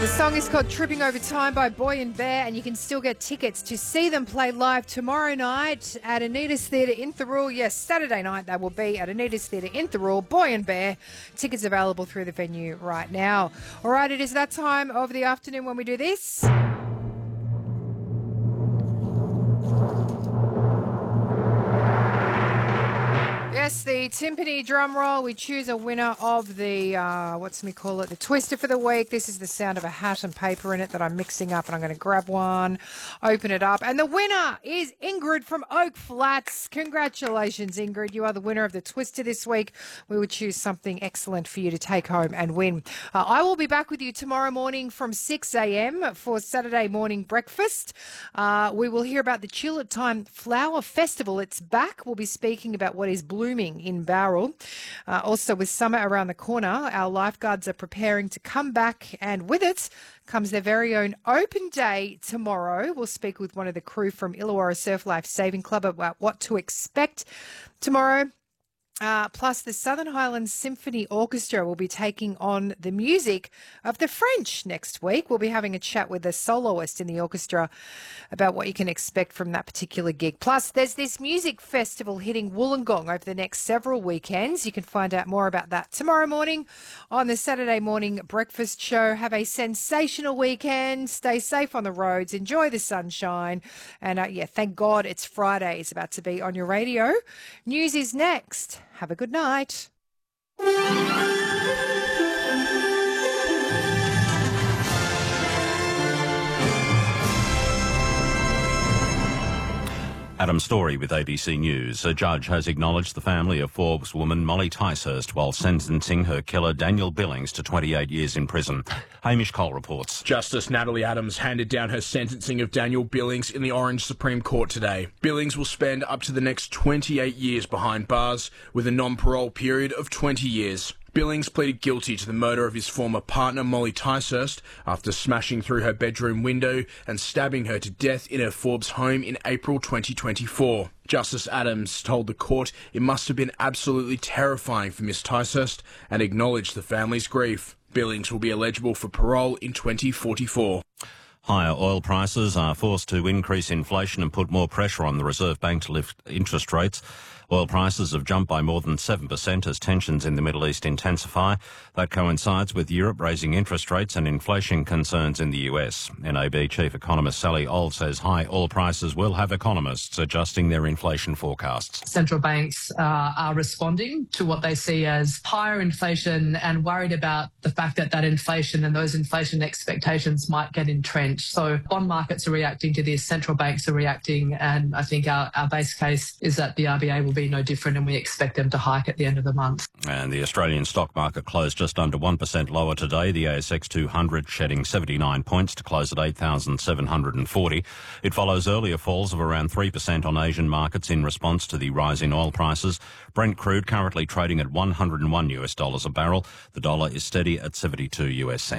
The song is called Tripping Over Time by Boy and Bear, and you can still get tickets to see them play live tomorrow night at Anita's Theatre in Thirroul. Yes, Saturday night they will be at Anita's Theatre in Thirroul, Boy and Bear. Tickets available through the venue right now. All right, it is that time of the afternoon when we do this. Yes, the timpani drum roll. We choose a winner of the, the twister for the week. This is the sound of a hat and paper in it that I'm mixing up, and I'm going to grab one, open it up. And the winner is Ingrid from Oak Flats. Congratulations, Ingrid. You are the winner of the twister this week. We will choose something excellent for you to take home and win. I will be back with you tomorrow morning from 6 a.m. for Saturday morning breakfast. We will hear about the Tulip Time Flower Festival. It's back. We'll be speaking about what is blooming in Bowral. Also, with summer around the corner, our lifeguards are preparing to come back, and with it comes their very own open day tomorrow. We'll speak with one of the crew from Illawarra Surf Life Saving Club about what to expect tomorrow. Plus, the Southern Highlands Symphony Orchestra will be taking on the music of the French next week. We'll be having a chat with a soloist in the orchestra about what you can expect from that particular gig. Plus, there's this music festival hitting Wollongong over the next several weekends. You can find out more about that tomorrow morning on the Saturday morning breakfast show. Have a sensational weekend. Stay safe on the roads. Enjoy the sunshine. And thank God it's Friday. It's about to be on your radio. News is next. Have a good night. Adam Story with ABC News. A judge has acknowledged the family of Forbes woman Molly Ticehurst while sentencing her killer Daniel Billings to 28 years in prison. Hamish Cole reports. Justice Natalie Adams handed down her sentencing of Daniel Billings in the Orange Supreme Court today. Billings will spend up to the next 28 years behind bars, with a non-parole period of 20 years. Billings pleaded guilty to the murder of his former partner Molly Ticehurst after smashing through her bedroom window and stabbing her to death in her Forbes home in April 2024. Justice Adams told the court it must have been absolutely terrifying for Miss Ticehurst and acknowledged the family's grief. Billings will be eligible for parole in 2044. Higher oil prices are forced to increase inflation and put more pressure on the Reserve Bank to lift interest rates. Oil prices have jumped by more than 7% as tensions in the Middle East intensify. That coincides with Europe raising interest rates and inflation concerns in the US. NAB Chief Economist Sally Auld says high oil prices will have economists adjusting their inflation forecasts. Central banks are responding to what they see as higher inflation and worried about the fact that that inflation and those inflation expectations might get entrenched. So bond markets are reacting to this, central banks are reacting, and I think our base case is that the RBA will be no different, and we expect them to hike at the end of the month. And the Australian stock market closed just under 1% lower today. The ASX 200 shedding 79 points to close at 8,740. It follows earlier falls of around 3% on Asian markets in response to the rise in oil prices. Brent crude currently trading at $101 a barrel. The dollar is steady at 72 US cents.